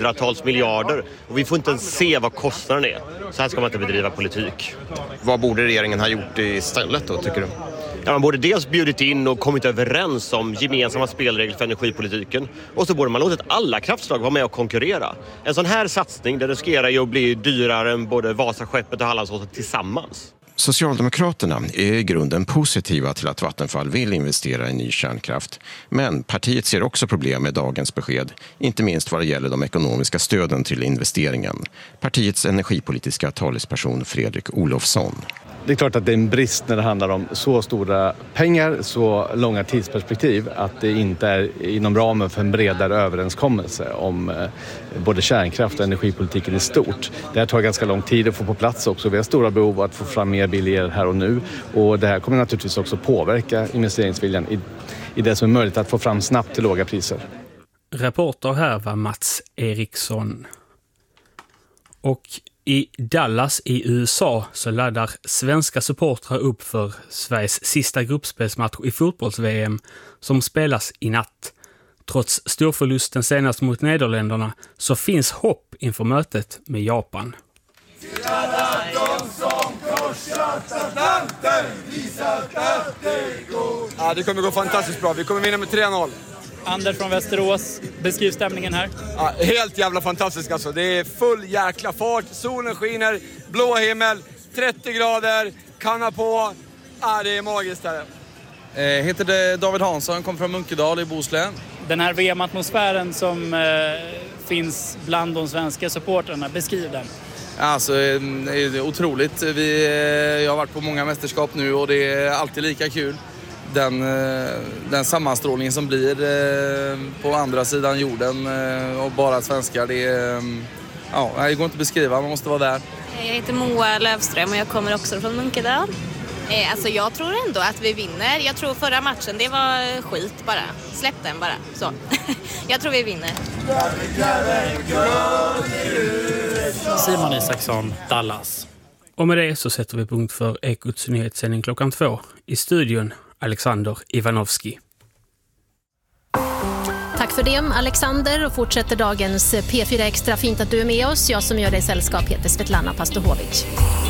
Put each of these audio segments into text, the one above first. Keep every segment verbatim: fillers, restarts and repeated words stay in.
hundratals miljarder och vi får inte ens se vad kostnaden är. Så här ska man inte bedriva politik. Vad borde regeringen ha gjort istället då, tycker du? Ja, man borde dels bjudit in och kommit överens om gemensamma spelregler för energipolitiken. Och så borde man låtit alla kraftslag vara med och konkurrera. En sån här satsning, det riskerar ju att bli dyrare än både Vasaskeppet och Hallandsåsen tillsammans. Socialdemokraterna är i grunden positiva till att Vattenfall vill investera i ny kärnkraft. Men partiet ser också problem med dagens besked, inte minst vad det gäller de ekonomiska stöden till investeringen. Partiets energipolitiska talesperson Fredrik Olofsson. Det är klart att det är en brist när det handlar om så stora pengar, så långa tidsperspektiv, att det inte är inom ramen för en bredare överenskommelse om både kärnkraft och energipolitiken i stort. Det här tar ganska lång tid att få på plats också. Vi har stora behov av att få fram mer billigare här och nu, och det här kommer naturligtvis också påverka investeringsviljan i, i det som är möjligt att få fram snabbt till låga priser. Reporter här var Mats Eriksson. Och i Dallas i U S A så laddar svenska supportrar upp för Sveriges sista gruppspelsmatch i fotbolls-V M som spelas i natt. Trots storförlusten senast mot Nederländerna så finns hopp inför mötet med Japan. Ja, det kommer gå fantastiskt bra. Vi kommer vinna med tre noll. Anders från Västerås, beskriv stämningen här. Ja, helt jävla fantastiskt alltså. Det är full jäkla fart, solen skiner, blå himmel, trettio grader, kanna på. Ja, det är magiskt här. Jag heter David Hansson, kommer från Munkedal i Bohuslän. Den här V M-atmosfären som eh, finns bland de svenska supporterna, beskriv den. Alltså, det är otroligt. Vi, jag har varit på många mästerskap nu och det är alltid lika kul. Den, den sammanstrålningen som blir på andra sidan jorden och bara svenskar, det, ja, det går inte att beskriva, man måste vara där. Jag heter Moa Lövström och jag kommer också från Munkedal. Alltså jag tror ändå att vi vinner. Jag tror förra matchen, det var skit bara. Släpp den bara. Så. Jag tror vi vinner. Simon Isaksson, Dallas. Och med det så sätter vi punkt för Ekots nyhetssändning klockan två. I studion Alexander Ivanovski. Tack för det, Alexander, och fortsätter dagens P fyra Extra. Fint att du är med oss. Jag som gör dig sällskap heter Svetlana Pastohovic.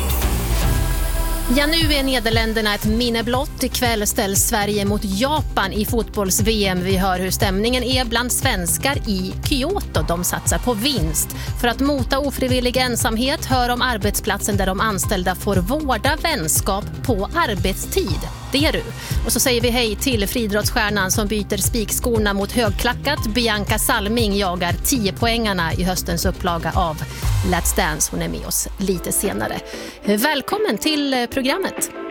Ja, nu är Nederländerna ett minne blott. Ikväll ställs Sverige mot Japan i fotbolls-V M. Vi hör hur stämningen är bland svenskar i Kyoto. De satsar på vinst. För att mota ofrivillig ensamhet, hör om arbetsplatsen där de anställda får vårda vänskap på arbetstid. Det är du. Och så säger vi hej till friidrottsstjärnan som byter spikskorna mot högklackat. Bianca Salming jagar tio poängarna i höstens upplaga av Let's Dance. Hon är med oss lite senare. Välkommen till programmet.